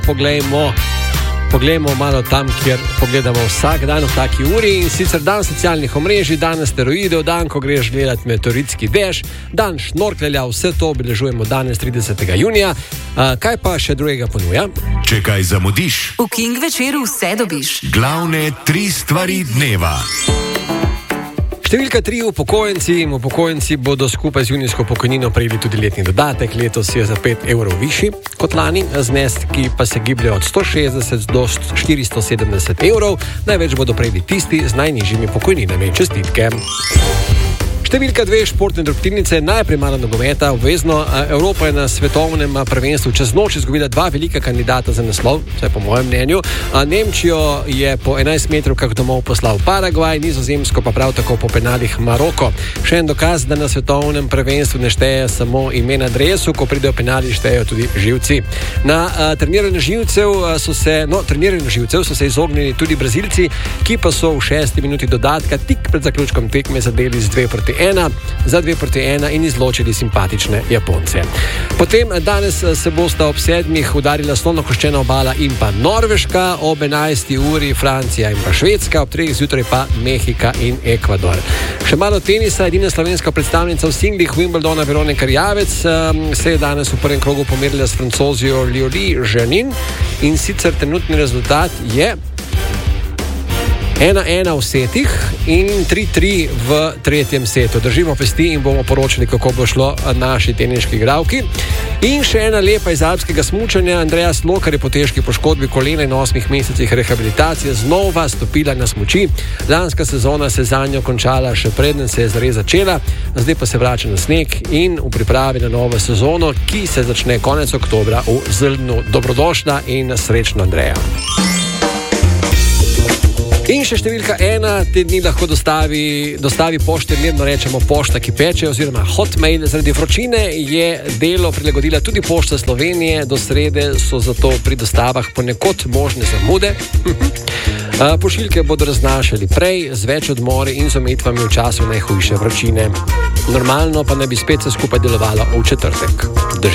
Poglejmo malo tam, kjer pogledamo vsak dan v taki uri, in sicer dan socialnih omrežij, dan asteroidov, dan, ko greš gledati meteoritski dež, dan šnorklja, vse to obeležujemo danes 30. junija. Kaj pa še drugega ponuja? Če kaj zamudiš, v King večeru vse dobiš. Glavne 3 stvari dneva. Številka 3, upokojenci bodo skupaj z junijsko pokojnino prejeli tudi letni dodatek. Letos je za 5 evrov višji kot lani, zneski pa se gibljajo od 160 do 470 evrov. Največ bodo prejeli tisti z najnižjimi pokojninami. Čestitke. Številka 2, športne drobtinice, najprej malo nogometa, obvezno. Evropa je na svetovnem prvenstvu čez noč izgubila 2 velika kandidata za naslov, vsaj po mojem mnenju. Nemčijo je po 11 metrovkah domov poslal Paragvaj, Nizozemsko pa prav tako po penalih Maroko. Še en dokaz, da na svetovnem prvenstvu ne šteje samo ime na dresu, ko pridejo penali, štejejo tudi živci. Na treniranju živcev so se izognili tudi Brazilci, ki pa so v 6. minuti dodatka tik pred zaključkom tekme zadeli z 2-1 za 2-1 in izločili simpatične Japonce. Potem danes se bosta ob 7. udarila Slonokoščena obala in pa Norveška, ob 11. uri Francija in pa Švedska, ob 3. zjutraj pa Mehika in Ekvador. Še malo tenisa, edina slovenska predstavnica v singlih Wimbledona Veronika Rijavec se je danes v prvem krogu pomerila s Francozijo Lioli Jeannin, in sicer trenutni rezultat je 1-1 v setih in 3-3 v tretjem setu. Držimo pesti in bomo poročali, kako bo šlo naši teniški igralki. In še ena lepa iz alpskega smučanja. Andreja Slokar je po težki poškodbi kolena in 8 mesecih rehabilitacije znova stopila na smuči. Lanska sezona se zanjo končala še preden se je zares začela, zdaj pa se vrača na sneg in v pripravi na novo sezono, ki se začne konec oktobra v Zrnu. Dobrodošla in srečno, Andreja. In še številka 1, te dni lahko dostavi pošte, mirno rečemo pošta, ki peče, oziroma Hotmail. Zaradi vročine je delo prilagodila tudi Pošta Slovenije. Do srede so zato pri dostavah ponekod možne zamude. Pošiljke bodo raznašali prej, z več odmori in z omejitvami v času najhujše vročine. Normalno pa naj bi spet se skupaj delovalo v četrtek.